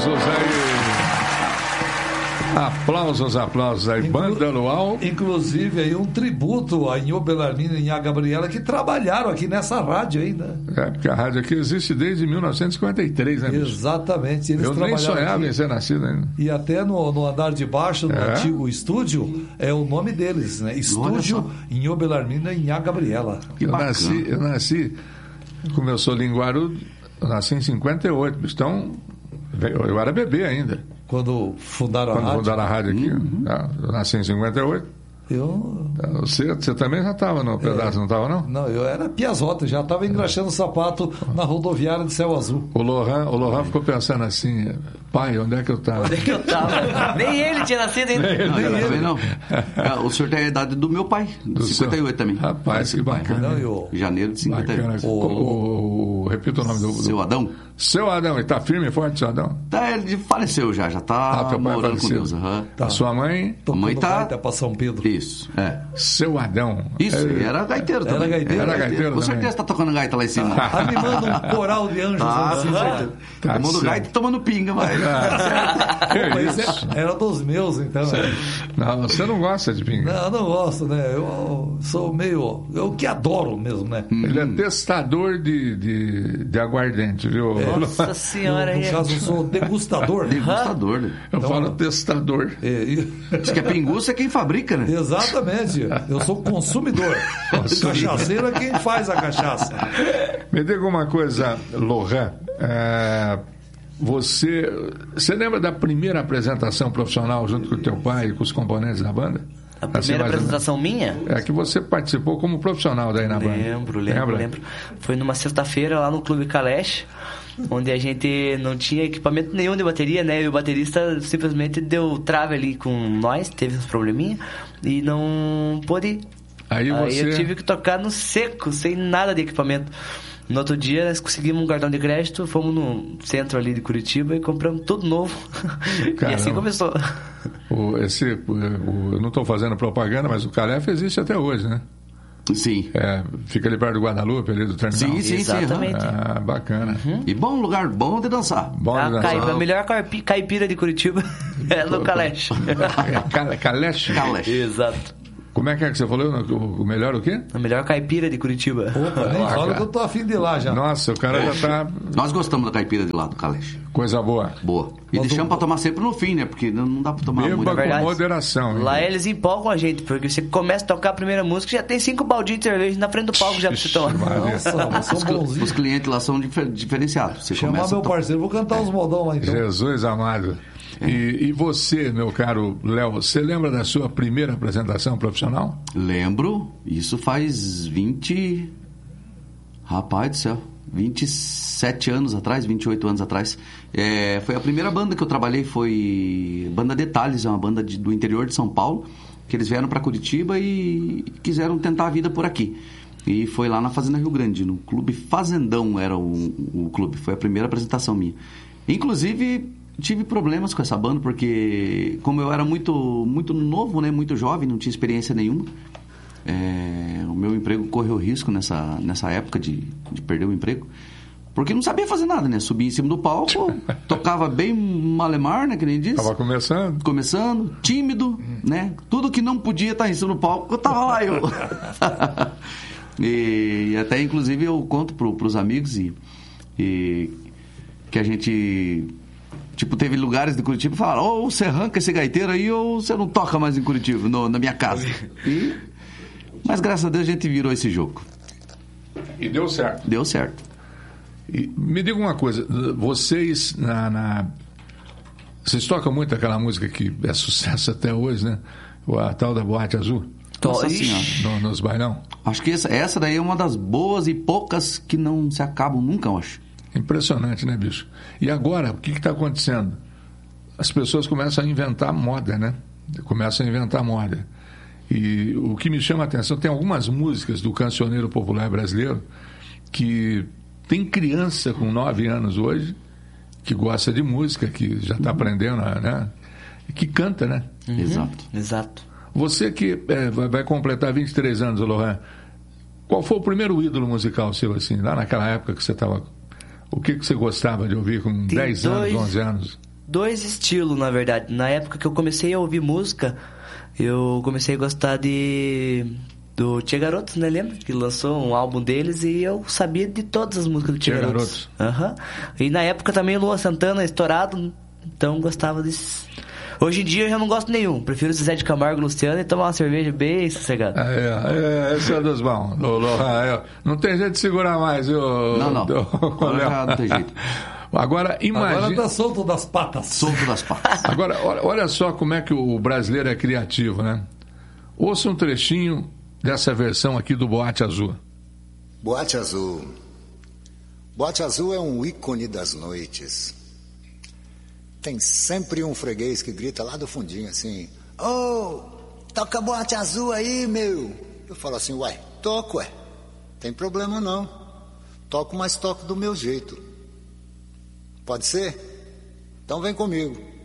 Aplausos aí. Banda Luau. Inclusive aí um tributo a Inho Belarmino e a Gabriela, que trabalharam aqui nessa rádio ainda. Porque a rádio aqui existe desde 1953, né, bicho? Exatamente. Eles Eu nem sonhava em ser nascido ainda. E até no andar de baixo, no antigo estúdio, é o nome deles, né? Estúdio Inho Belarmino e a Gabriela. Eu nasci, como eu sou linguarudo, eu nasci em 58, então eu era bebê ainda. Quando fundaram a rádio aqui, eu nasci em 58. Você também já estava no pedaço, não estava, não? Não, eu era piazota, já estava engraxando o sapato na rodoviária de Céu Azul. O Lohan ficou pensando assim, pai, onde é que eu estava? Onde é que eu estava? Nem ele tinha nascido ainda. Não. O senhor tem a idade do meu pai, de 58 também. Rapaz, que bacana. Janeiro de 58. Repita o nome do... Seu Adão. Seu Adão, ele tá firme e forte, seu Adão? Ele faleceu já tá morando com Deus. A sua mãe? A mãe tá para São Pedro. Isso, Seu Adão. Isso, era gaiteiro também. Era gaiteiro. Com certeza tá tocando gaita lá em cima. Animando um coral de anjos. Tomando gaita e tomando pinga, mas... Era dos meus, então. Não, você não gosta de pinga. Não, eu não gosto, né? Eu sou meio... Eu que adoro mesmo, né? Ele é testador de aguardente, viu? Nossa senhora. No caso, eu sou degustador. Degustador, né? Eu falo testador. Diz que a pinguça é quem fabrica, né? Exatamente. Eu sou consumidor. Cachaceiro é quem faz a cachaça. Me diga uma coisa, Lohan. Você lembra da primeira apresentação profissional junto com o teu pai e com os componentes da banda? A primeira apresentação minha? É que você participou como profissional daí na banda. Lembro. Foi numa sexta-feira lá no Clube Kalesh, onde a gente não tinha equipamento nenhum de bateria, né? E o baterista simplesmente deu trave ali com nós, teve uns probleminha e não pôde ir. Aí eu tive que tocar no seco, sem nada de equipamento. No outro dia nós conseguimos um cartão de crédito, fomos no centro ali de Curitiba e compramos tudo novo. E assim começou. Eu não estou fazendo propaganda, mas o Calef existe até hoje, né? Sim. Fica ali perto do Guadalupe, ali do terminal. Sim, exatamente. Bacana. E bom lugar, bom de dançar. A melhor caipira de Curitiba é no Kalesh. Kalesh? Exato. Como é que você falou? O melhor o quê? A melhor caipira de Curitiba. Opa, nem fala que eu tô afim de ir lá já. Nossa, o cara já tá... Nós gostamos da caipira de lá do Kalesh. Coisa boa. E deixamos pra tomar sempre no fim, né? Porque não dá pra tomar muito. Beba com moderação. Lá eles empolgam a gente, porque você começa a tocar a primeira música, já tem 5 baldinhos de cerveja na frente do palco já pra você tomar. Os clientes lá são diferenciados. Chamar meu parceiro, vou cantar os modão lá então. Jesus amado. E você, meu caro Léo, você lembra da sua primeira apresentação profissional? Lembro. Isso faz 20... Rapaz do céu. 27 anos atrás, 28 anos atrás. Foi a primeira banda que eu trabalhei, foi Banda Detalhes, é uma banda do interior de São Paulo, que eles vieram para Curitiba e quiseram tentar a vida por aqui. E foi lá na Fazenda Rio Grande, no Clube Fazendão era o clube. Foi a primeira apresentação minha. Inclusive... tive problemas com essa banda, porque como eu era muito, muito novo, né, muito jovem, não tinha experiência nenhuma, o meu emprego correu risco nessa época de perder o emprego, porque não sabia fazer nada, né? Subia em cima do palco, tocava bem malemar, né, que nem disse. Tava Começando, tímido, né? Tudo que não podia estar em cima do palco, eu tava lá, eu. E até, inclusive, eu conto pros amigos e que a gente... Tipo, teve lugares de Curitiba que falaram, ou você arranca esse gaiteiro aí, ou você não toca mais em Curitiba, na minha casa. Mas graças a Deus a gente virou esse jogo. E deu certo. Deu certo. E me diga uma coisa, vocês vocês tocam muito aquela música que é sucesso até hoje, né? A tal da Boate Azul? Nossa Senhora. Nos bailão? Acho que essa daí é uma das boas e poucas que não se acabam nunca, eu acho. Impressionante, né, bicho? E agora, o que está acontecendo? As pessoas começam a inventar moda, né? E o que me chama a atenção, tem algumas músicas do cancioneiro popular brasileiro que tem criança com 9 anos hoje que gosta de música, que já está aprendendo, né? E que canta, né? Exato. Você que vai completar 23 anos, Lohan, qual foi o primeiro ídolo musical seu, assim, lá naquela época que você estava... O que você gostava de ouvir com 10 anos, 11 anos? dois estilos, na verdade. Na época que eu comecei a ouvir música, eu comecei a gostar do Tchê Garotos, né? Lembra? Que lançou um álbum deles e eu sabia de todas as músicas do Tchê Garotos. Uhum. E na época também o Luan Santana estourado, então gostava desses. Hoje em dia eu já não gosto nenhum. Prefiro o Zezé de Camargo e Luciano e tomar uma cerveja bem sossegada. Esse é dos bons. Não tem jeito de segurar mais, viu? Não. Não tem jeito. Agora, imagina... Agora tá solto das patas. Solto das patas. Agora, olha só como é que o brasileiro é criativo, né? Ouça um trechinho dessa versão aqui do Boate Azul. Boate Azul. Boate Azul é um ícone das noites. Tem sempre um freguês que grita lá do fundinho assim: "Ô, toca Boate Azul aí, meu." Eu falo assim: "Uai, toco, ué. Tem problema não. Toco, mas toco do meu jeito. Pode ser? Então vem comigo."